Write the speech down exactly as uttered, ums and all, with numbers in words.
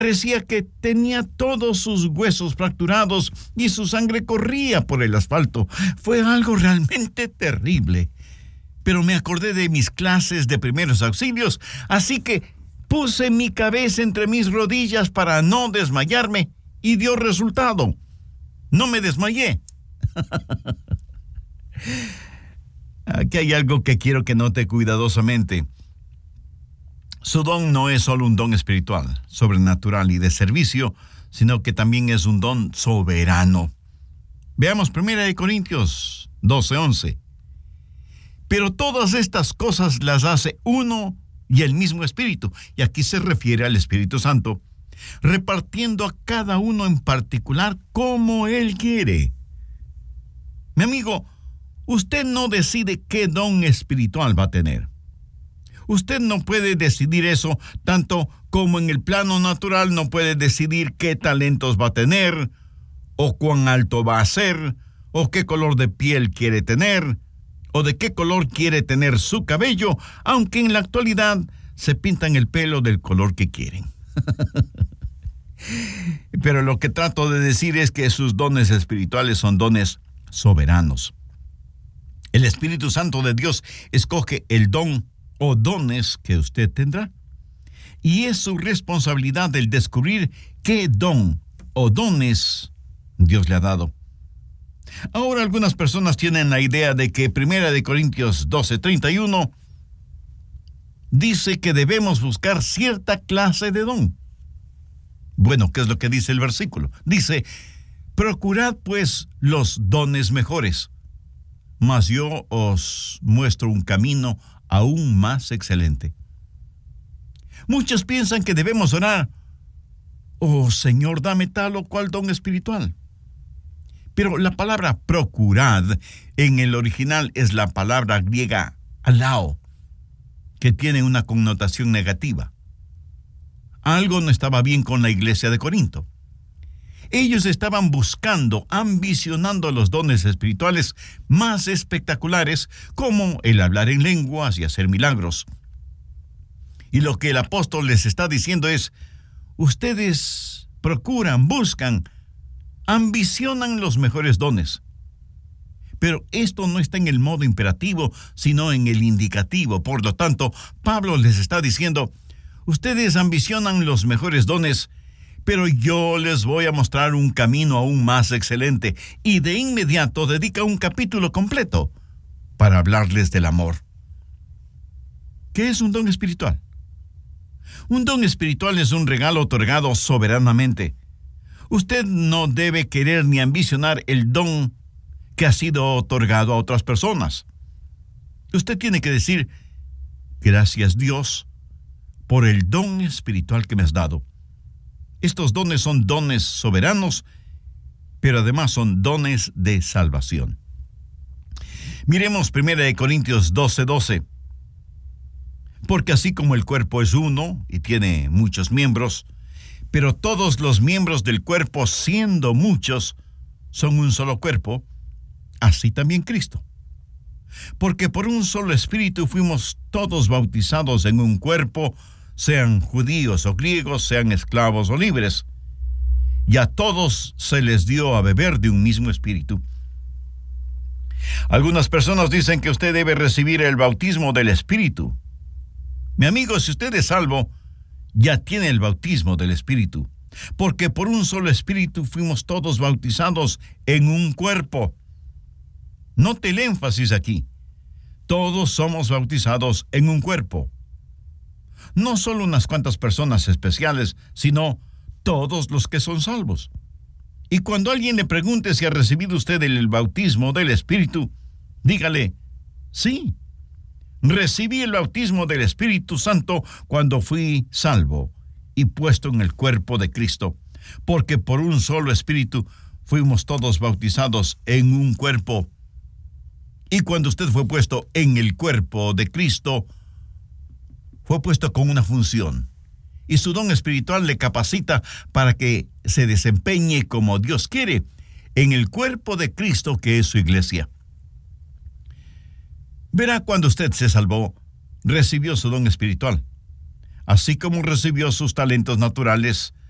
Parecía que tenía todos sus huesos fracturados y su sangre corría por el asfalto. Fue algo realmente terrible. Pero me acordé de mis clases de primeros auxilios, así que puse mi cabeza entre mis rodillas para no desmayarme y dio resultado. No me desmayé. Aquí hay algo que quiero que note cuidadosamente. Su don no es solo un don espiritual, sobrenatural y de servicio, sino que también es un don soberano. Veamos primera de Corintios doce once. Pero todas estas cosas las hace uno y el mismo Espíritu, y aquí se refiere al Espíritu Santo, repartiendo a cada uno en particular como Él quiere. Mi amigo, usted no decide qué don espiritual va a tener. Usted no puede decidir eso, tanto como en el plano natural no puede decidir qué talentos va a tener, o cuán alto va a ser, o qué color de piel quiere tener, o de qué color quiere tener su cabello, aunque en la actualidad se pintan el pelo del color que quieren. Pero lo que trato de decir es que sus dones espirituales son dones soberanos. El Espíritu Santo de Dios escoge el don o dones que usted tendrá. Y es su responsabilidad el descubrir qué don o dones Dios le ha dado. Ahora algunas personas tienen la idea de que primera de Corintios doce treinta y uno dice que debemos buscar cierta clase de don. Bueno, ¿qué es lo que dice el versículo? Dice, procurad pues los dones mejores, mas yo os muestro un camino aún más excelente. Muchos piensan que debemos orar, oh Señor, dame tal o cual don espiritual. Pero la palabra procurad en el original es la palabra griega alao, que tiene una connotación negativa. Algo no estaba bien con la iglesia de Corinto. Ellos estaban buscando, ambicionando los dones espirituales más espectaculares, como el hablar en lenguas y hacer milagros. Y lo que el apóstol les está diciendo es, ustedes procuran, buscan, ambicionan los mejores dones. Pero esto no está en el modo imperativo, sino en el indicativo. Por lo tanto, Pablo les está diciendo, ustedes ambicionan los mejores dones, pero yo les voy a mostrar un camino aún más excelente. Y de inmediato dedica un capítulo completo para hablarles del amor. ¿Qué es un don espiritual? Un don espiritual es un regalo otorgado soberanamente. Usted no debe querer ni ambicionar el don que ha sido otorgado a otras personas. Usted tiene que decir, gracias Dios por el don espiritual que me has dado. Estos dones son dones soberanos, pero además son dones de salvación. Miremos primera de Corintios doce doce. Porque así como el cuerpo es uno y tiene muchos miembros, pero todos los miembros del cuerpo, siendo muchos, son un solo cuerpo, así también Cristo. Porque por un solo espíritu fuimos todos bautizados en un cuerpo, sean judíos o griegos, sean esclavos o libres, y a todos se les dio a beber de un mismo espíritu. Algunas personas dicen que usted debe recibir el bautismo del Espíritu. Mi amigo, si usted es salvo, ya tiene el bautismo del Espíritu, porque por un solo Espíritu fuimos todos bautizados en un cuerpo. Note el énfasis aquí. Todos somos bautizados en un cuerpo. No solo unas cuantas personas especiales, sino todos los que son salvos. Y cuando alguien le pregunte si ha recibido usted el bautismo del Espíritu, dígale, sí, recibí el bautismo del Espíritu Santo cuando fui salvo y puesto en el cuerpo de Cristo, porque por un solo Espíritu fuimos todos bautizados en un cuerpo. Y cuando usted fue puesto en el cuerpo de Cristo, fue puesto con una función. Y su don espiritual le capacita para que se desempeñe como Dios quiere en el cuerpo de Cristo, que es su iglesia. Verá, cuando usted se salvó, recibió su don espiritual. Así como recibió sus talentos naturales,